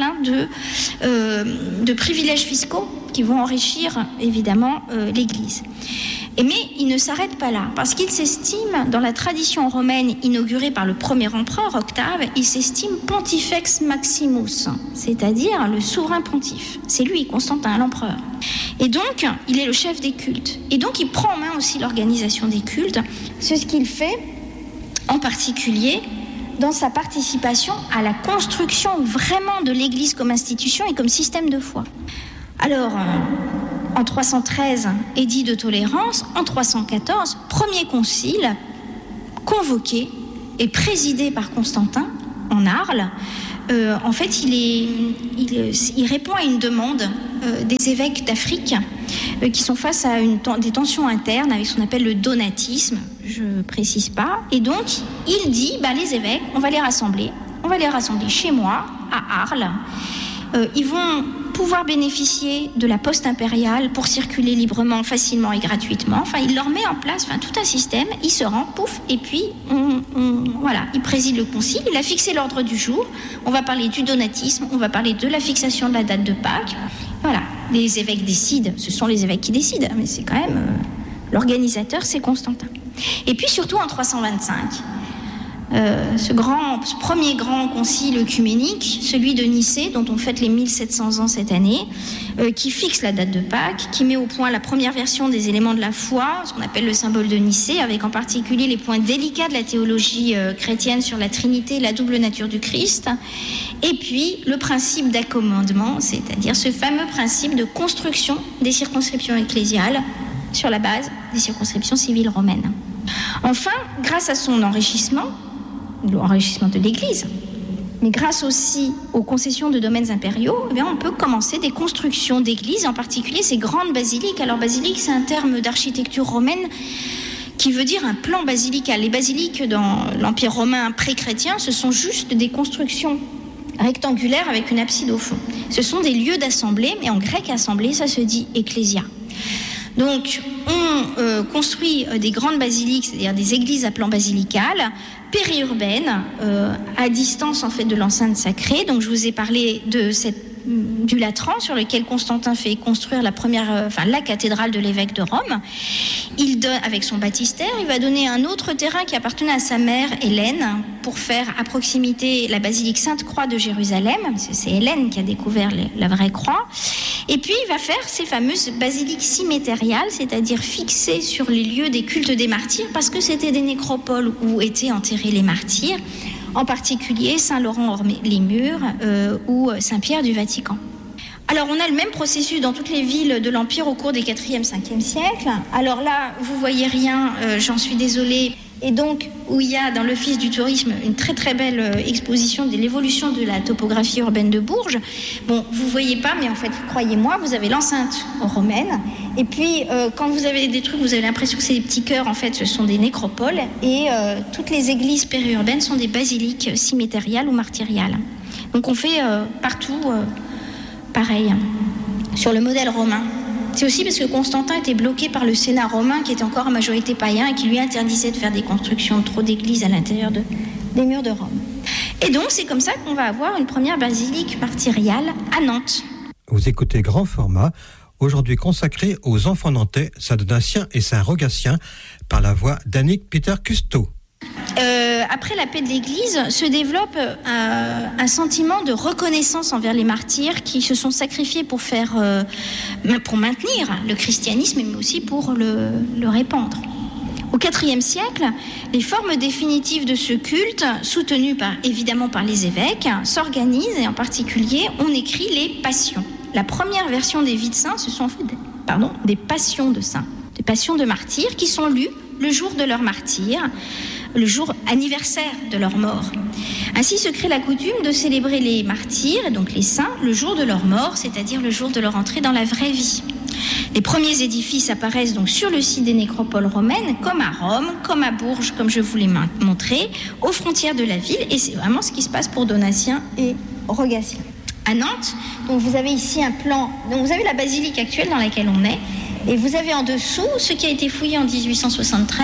de privilèges fiscaux qui vont enrichir évidemment l'Église. Mais il ne s'arrête pas là, parce qu'il s'estime, dans la tradition romaine inaugurée par le premier empereur Octave, il s'estime pontifex maximus, c'est-à-dire le souverain pontife. C'est lui, Constantin, l'empereur. Et donc, il est le chef des cultes. Et donc, il prend en main aussi l'organisation des cultes. C'est ce qu'il fait, en particulier, dans sa participation à la construction vraiment de l'Église comme institution et comme système de foi. Alors, en 313, édit de tolérance. En 314, premier concile convoqué et présidé par Constantin en Arles. En fait, il répond à une demande des évêques d'Afrique qui sont face à des tensions internes avec ce qu'on appelle le donatisme. Je ne précise pas. Et donc, il dit, les évêques, on va les rassembler chez moi, à Arles. Ils vont pouvoir bénéficier de la poste impériale pour circuler librement, facilement et gratuitement. Enfin, il leur met en place tout un système. Il se rend, pouf, et puis il préside le concile. Il a fixé l'ordre du jour. On va parler du donatisme, on va parler de la fixation de la date de Pâques. Voilà, les évêques décident. Ce sont les évêques qui décident, mais c'est quand même l'organisateur, c'est Constantin. Et puis surtout en 325. Ce premier grand concile œcuménique, celui de Nicée, dont on fête les 1700 ans cette année, qui fixe la date de Pâques, qui met au point la première version des éléments de la foi, ce qu'on appelle le symbole de Nicée, avec en particulier les points délicats de la théologie chrétienne sur la Trinité et la double nature du Christ, et puis le principe d'accommodement, c'est-à-dire ce fameux principe de construction des circonscriptions ecclésiales sur la base des circonscriptions civiles romaines. Enfin, grâce à son enrichissement de l'Église, mais grâce aussi aux concessions de domaines impériaux, on peut commencer des constructions d'églises, en particulier ces grandes basiliques. Alors basilique, c'est un terme d'architecture romaine qui veut dire un plan basilical. Les basiliques dans l'Empire romain pré-chrétien, ce sont juste des constructions rectangulaires avec une abside au fond. Ce sont des lieux d'assemblée, mais en grec assemblée, ça se dit ecclésia. Donc, on construit des grandes basiliques, c'est-à-dire des églises à plan basilical, périurbaines, à distance en fait de l'enceinte sacrée. Donc, je vous ai parlé du Latran, sur lequel Constantin fait construire la cathédrale de l'évêque de Rome. Il donne, avec son baptistère, il va donner un autre terrain qui appartenait à sa mère, Hélène, pour faire à proximité la basilique Sainte-Croix de Jérusalem, parce que c'est Hélène qui a découvert la vraie croix. Et puis, il va faire ces fameuses basiliques symétériales, c'est-à-dire fixées sur les lieux des cultes des martyrs, parce que c'était des nécropoles où étaient enterrés les martyrs, en particulier Saint-Laurent-les-Murs ou Saint-Pierre du Vatican. Alors, on a le même processus dans toutes les villes de l'Empire au cours des 4e, 5e siècles. Alors là, vous voyez rien, j'en suis désolée. Et donc, où il y a dans l'Office du tourisme une très très belle exposition de l'évolution de la topographie urbaine de Bourges. Bon, vous voyez pas, mais en fait, croyez-moi, vous avez l'enceinte romaine. Et puis, quand vous avez des trucs, vous avez l'impression que c'est des petits cœurs. En fait, ce sont des nécropoles. Et toutes les églises périurbaines sont des basiliques symétériales ou martyriales. Donc, on fait partout pareil, sur le modèle romain. C'est aussi parce que Constantin était bloqué par le Sénat romain qui était encore en majorité païen et qui lui interdisait de faire des constructions trop d'églises à l'intérieur des murs de Rome. Et donc c'est comme ça qu'on va avoir une première basilique martyriale à Nantes. Vous écoutez Grand Format, aujourd'hui consacré aux enfants nantais, Saint-Donatien et Saint-Rogatien, par la voix d'Annick Peter-Custeau. Après la paix de l'Église, se développe un sentiment de reconnaissance envers les martyrs qui se sont sacrifiés pour maintenir le christianisme, mais aussi pour le répandre. Au IVe siècle, les formes définitives de ce culte, soutenues évidemment par les évêques, s'organisent et en particulier, on écrit les passions. La première version des vies de saints, ce sont en fait des passions de saints, des passions de martyrs qui sont lues le jour de leur martyre, le jour anniversaire de leur mort. Ainsi se crée la coutume de célébrer les martyrs, et donc les saints, le jour de leur mort, c'est-à-dire le jour de leur entrée dans la vraie vie. Les premiers édifices apparaissent donc sur le site des nécropoles romaines, comme à Rome, comme à Bourges, comme je vous l'ai montré, aux frontières de la ville. Et c'est vraiment ce qui se passe pour Donatien et Rogatien. À Nantes, donc vous avez ici un plan. Donc vous avez la basilique actuelle dans laquelle on est. Et vous avez en dessous ce qui a été fouillé en 1873,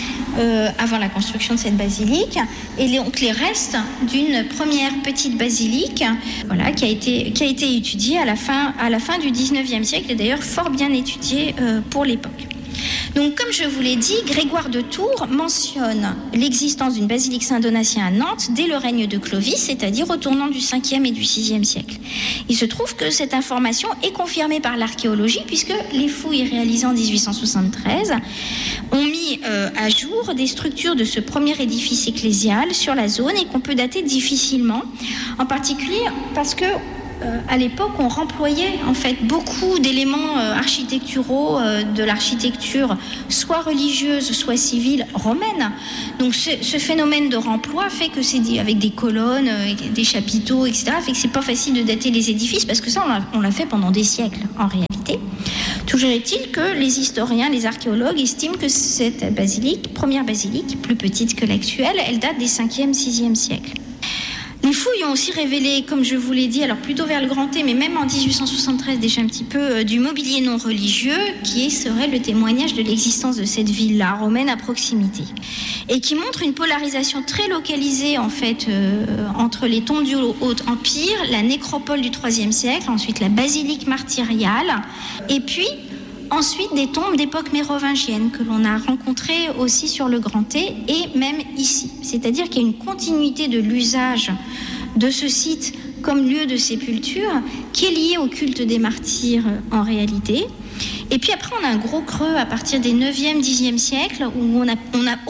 avant la construction de cette basilique, et les restes d'une première petite basilique, voilà, qui a été étudiée à la fin du 19e siècle, et d'ailleurs fort bien étudiée pour l'époque. Donc, comme je vous l'ai dit, Grégoire de Tours mentionne l'existence d'une basilique Saint-Donatien à Nantes dès le règne de Clovis, c'est-à-dire au tournant du 5e et du 6e siècle. Il se trouve que cette information est confirmée par l'archéologie, puisque les fouilles réalisées en 1873 ont mis à jour des structures de ce premier édifice ecclésial sur la zone et qu'on peut dater difficilement, en particulier parce que à l'époque, on remployait en fait beaucoup d'éléments architecturaux de l'architecture, soit religieuse, soit civile romaine. Donc, ce phénomène de remploi fait que c'est avec des colonnes, des chapiteaux, etc. Fait que c'est pas facile de dater les édifices parce que ça, on l'a fait pendant des siècles en réalité. Toujours est-il que les historiens, les archéologues estiment que cette basilique, première basilique, plus petite que l'actuelle, elle date des 5e, 6e siècles. Les fouilles ont aussi révélé, comme je vous l'ai dit, alors plutôt vers le Grand T, mais même en 1873 déjà un petit peu, du mobilier non religieux qui serait le témoignage de l'existence de cette ville-là, romaine à proximité. Et qui montre une polarisation très localisée en fait entre les tombes du Haut Empire, la nécropole du IIIe siècle, ensuite la basilique martyriale, et puis ensuite des tombes d'époque mérovingienne que l'on a rencontrées aussi sur le Grand T et même ici. C'est-à-dire qu'il y a une continuité de l'usage de ce site comme lieu de sépulture qui est lié au culte des martyrs en réalité. Et puis après, on a un gros creux à partir des 9e, 10e siècles où on n'a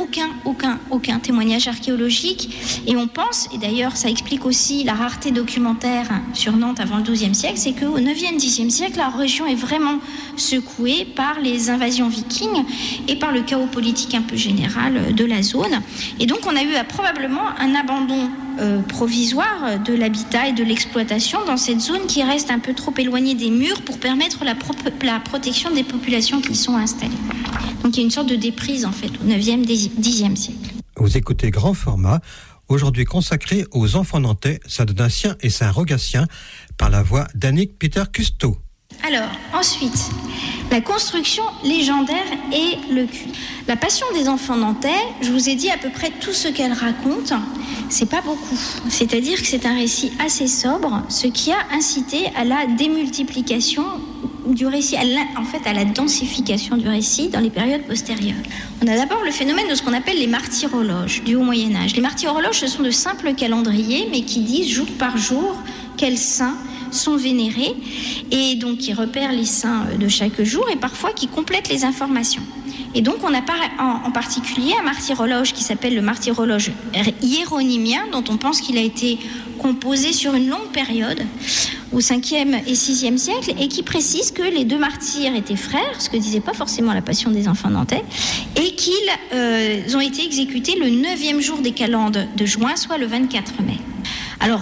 aucun témoignage archéologique. Et on pense, et d'ailleurs ça explique aussi la rareté documentaire sur Nantes avant le 12e siècle, c'est qu'au 9e, 10e siècle, la région est vraiment secouée par les invasions vikings et par le chaos politique un peu général de la zone. Et donc on a eu probablement un abandon provisoire de l'habitat et de l'exploitation dans cette zone qui reste un peu trop éloignée des murs pour permettre la protection des populations qui y sont installées. Donc il y a une sorte de déprise en fait au 9e, 10e siècle. Vous écoutez Grand Format, aujourd'hui consacré aux enfants nantais, Saint-Donatien et Saint-Rogatien, par la voix d'Annick Peter-Custeau. Alors, ensuite, la construction légendaire et le culte. La passion des enfants nantais, je vous ai dit à peu près tout ce qu'elle raconte, c'est pas beaucoup. C'est-à-dire que c'est un récit assez sobre, ce qui a incité à la démultiplication du récit, à la densification du récit dans les périodes postérieures. On a d'abord le phénomène de ce qu'on appelle les martyrologes du Haut Moyen-Âge. Les martyrologes, ce sont de simples calendriers, mais qui disent jour par jour quels saints sont vénérés et donc qui repèrent les saints de chaque jour et parfois qui complètent les informations. Et donc on a en particulier un martyrologe qui s'appelle le martyrologe hiéronymien, dont on pense qu'il a été composé sur une longue période au 5e et 6e siècle et qui précise que les deux martyrs étaient frères, ce que disait pas forcément la Passion des enfants nantais, et qu'ils ont été exécutés le 9e jour des calendes de juin, soit le 24 mai. Alors,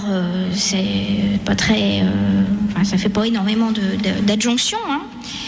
c'est pas très... ça fait pas énormément d'adjonctions, hein.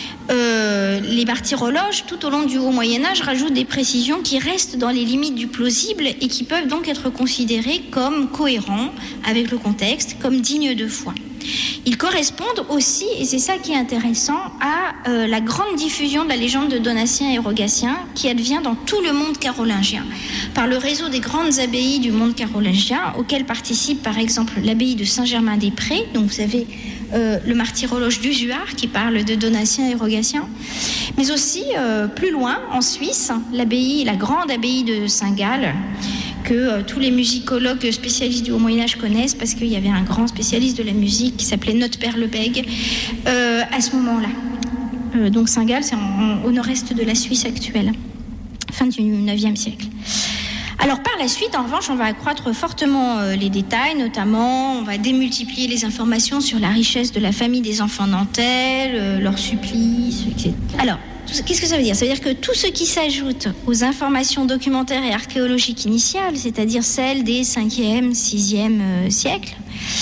Les martyrologes, tout au long du Haut Moyen-Âge, rajoutent des précisions qui restent dans les limites du plausible et qui peuvent donc être considérées comme cohérents avec le contexte, comme dignes de foi. Ils correspondent aussi, et c'est ça qui est intéressant, à la grande diffusion de la légende de Donatien et Rogatien qui advient dans tout le monde carolingien, par le réseau des grandes abbayes du monde carolingien, auquel participe par exemple l'abbaye de Saint-Germain-des-Prés, donc vous avez le martyrologe d'Usuard qui parle de Donatien et Rogatien, mais aussi plus loin, en Suisse, la grande abbaye de Saint-Gall, que tous les musicologues spécialistes du Haut Moyen-Âge connaissent parce qu'il y avait un grand spécialiste de la musique qui s'appelait Note-Perlebeg à ce moment-là. Donc Saint-Gall, c'est au nord-est de la Suisse actuelle, fin du 9e siècle. Alors par la suite, en revanche, on va accroître fortement les détails, notamment on va démultiplier les informations sur la richesse de la famille des enfants nantais, leurs supplices, etc. Alors, qu'est-ce que ça veut dire ? Ça veut dire que tout ce qui s'ajoute aux informations documentaires et archéologiques initiales, c'est-à-dire celles des 5e, 6e siècles,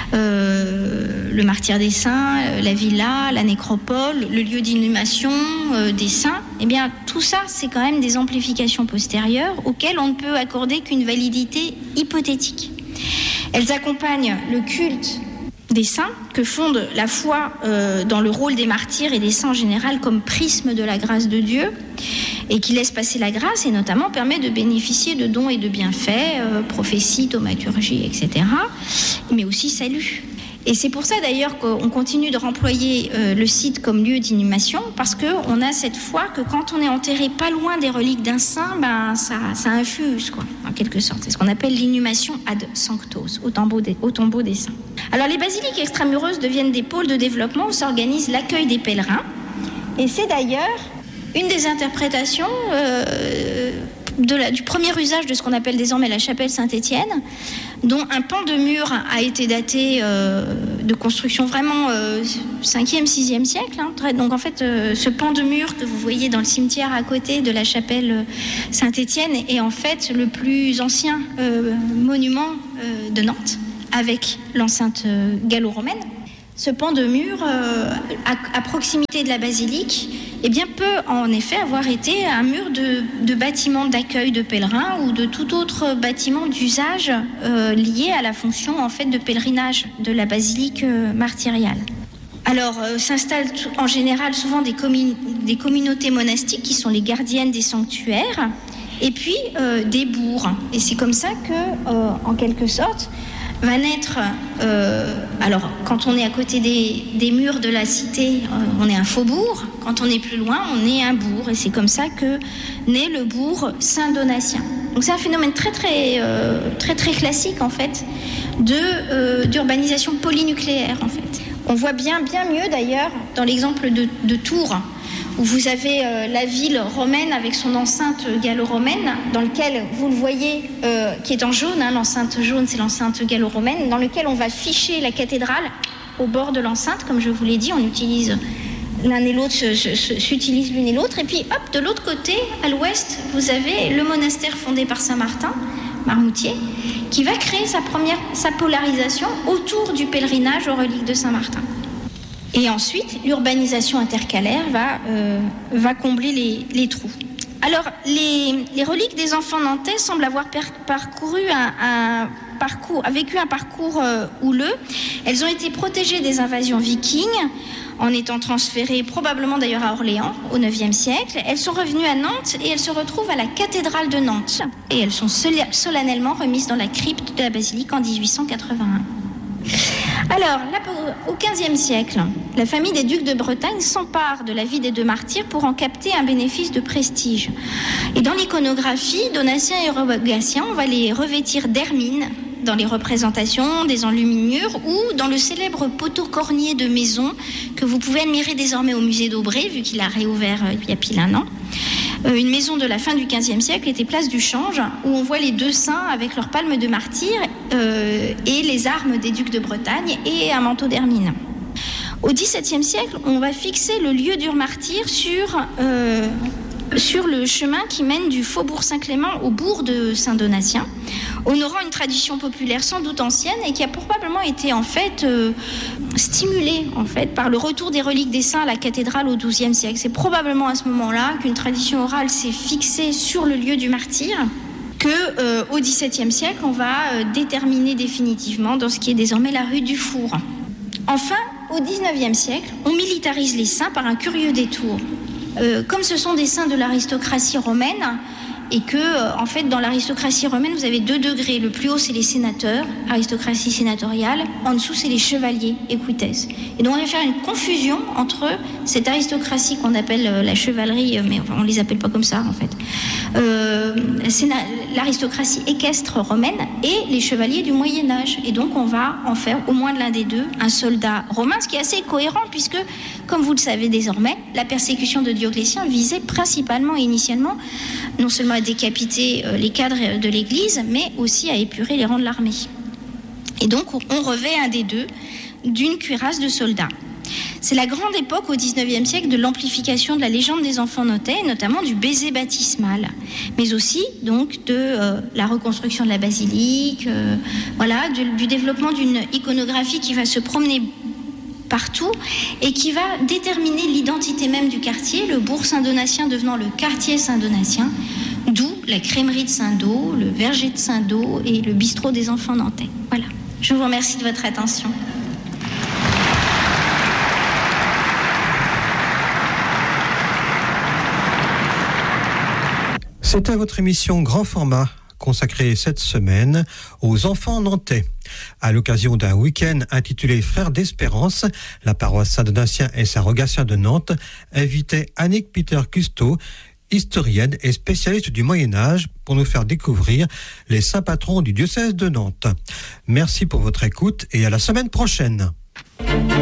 le martyre des saints, la villa, la nécropole, le lieu d'inhumation des saints. Eh bien, tout ça, c'est quand même des amplifications postérieures auxquelles on ne peut accorder qu'une validité hypothétique. Elles accompagnent le culte des saints que fonde la foi dans le rôle des martyrs et des saints en général comme prisme de la grâce de Dieu et qui laisse passer la grâce et notamment permet de bénéficier de dons et de bienfaits, prophétie, thaumaturgie, etc., mais aussi salut. Et c'est pour ça d'ailleurs qu'on continue de remployer le site comme lieu d'inhumation, parce qu'on a cette foi que quand on est enterré pas loin des reliques d'un saint, ça infuse, quoi, en quelque sorte. C'est ce qu'on appelle l'inhumation ad sanctos, au tombeau des saints. Alors les basiliques extramureuses deviennent des pôles de développement où s'organise l'accueil des pèlerins. Et c'est d'ailleurs une des interprétations du premier usage de ce qu'on appelle désormais la chapelle Saint-Étienne, dont un pan de mur a été daté de construction vraiment 5e, 6e siècle. Donc en fait, ce pan de mur que vous voyez dans le cimetière à côté de la chapelle Saint-Étienne est en fait le plus ancien monument de Nantes, avec l'enceinte gallo-romaine. Ce pan de mur, à proximité de la basilique, eh bien, peut en effet avoir été un mur de bâtiment d'accueil de pèlerins ou de tout autre bâtiment d'usage lié à la fonction en fait, de pèlerinage de la basilique martyriale. Alors, s'installent en général souvent des communautés monastiques qui sont les gardiennes des sanctuaires et puis des bourgs. Et c'est comme ça que, en quelque sorte, va naître, alors quand on est à côté des murs de la cité, on est un faubourg, quand on est plus loin, on est un bourg, et c'est comme ça que naît le bourg saint-donatien. Donc c'est un phénomène très classique en fait, d'urbanisation polynucléaire en fait. On voit bien mieux d'ailleurs dans l'exemple de Tours, où vous avez la ville romaine avec son enceinte gallo-romaine, dans lequel vous le voyez, qui est en jaune, l'enceinte jaune c'est l'enceinte gallo-romaine, dans lequel on va ficher la cathédrale au bord de l'enceinte, comme je vous l'ai dit, on utilise l'un et l'autre, s'utilisent l'une et l'autre, et puis hop, de l'autre côté, à l'ouest, vous avez le monastère fondé par Saint-Martin, Marmoutier, qui va créer sa polarisation autour du pèlerinage aux reliques de Saint-Martin. Et ensuite, l'urbanisation intercalaire va combler les trous. Alors, les reliques des enfants nantais semblent avoir vécu un parcours houleux. Elles ont été protégées des invasions vikings, en étant transférées probablement d'ailleurs à Orléans au IXe siècle. Elles sont revenues à Nantes et elles se retrouvent à la cathédrale de Nantes. Et elles sont solennellement remises dans la crypte de la basilique en 1881. Alors, là, au XVe siècle, la famille des ducs de Bretagne s'empare de la vie des deux martyrs pour en capter un bénéfice de prestige. Et dans l'iconographie, Donatien et Rogatien, on va les revêtir d'hermine dans les représentations, des enluminures ou dans le célèbre poteau cornier de maison que vous pouvez admirer désormais au musée d'Aubray, vu qu'il a réouvert il y a pile un an. Une maison de la fin du XVe siècle était place du Change, où on voit les deux saints avec leurs palmes de martyr et les armes des ducs de Bretagne et un manteau d'hermine. Au XVIIe siècle, on va fixer le lieu du martyr sur le chemin qui mène du faubourg Saint-Clément au bourg de Saint-Donatien, honorant une tradition populaire sans doute ancienne et qui a probablement été en fait stimulée en fait par le retour des reliques des saints à la cathédrale au XIIe siècle. C'est probablement à ce moment-là qu'une tradition orale s'est fixée sur le lieu du martyr, que au XVIIe siècle on va déterminer définitivement dans ce qui est désormais la rue du Four. Enfin, au XIXe siècle, on militarise les saints par un curieux détour. Comme ce sont des saints de l'aristocratie romaine, et que, en fait, dans l'aristocratie romaine, vous avez 2 degrés. Le plus haut, c'est les sénateurs, aristocratie sénatoriale. En dessous, c'est les chevaliers, equites. Et donc, on va faire une confusion entre cette aristocratie qu'on appelle la chevalerie, mais on ne les appelle pas comme ça, en fait. L'aristocratie équestre romaine et les chevaliers du Moyen-Âge. Et donc, on va en faire au moins de l'un des deux un soldat romain, ce qui est assez cohérent, puisque, comme vous le savez désormais, la persécution de Dioclétien visait principalement et initialement non seulement à décapiter les cadres de l'Église, mais aussi à épurer les rangs de l'armée. Et donc, on revêt un des deux d'une cuirasse de soldat. C'est la grande époque au XIXe siècle de l'amplification de la légende des enfants nantais, notamment du baiser baptismal, mais aussi donc de la reconstruction de la basilique, du développement d'une iconographie qui va se promener partout et qui va déterminer l'identité même du quartier, le bourg Saint-Donatien devenant le quartier Saint-Donatien, d'où la crèmerie de Saint-Do, le verger de Saint-Do et le bistrot des enfants nantais. Voilà. Je vous remercie de votre attention. C'était votre émission Grand Format, consacrée cette semaine aux enfants nantais. À l'occasion d'un week-end intitulé Frères d'Espérance, la paroisse Saint-Donatien et Saint-Rogatien de Nantes invitait Annick Peter-Custeau, historienne et spécialiste du Moyen-Âge, pour nous faire découvrir les saints patrons du diocèse de Nantes. Merci pour votre écoute et à la semaine prochaine.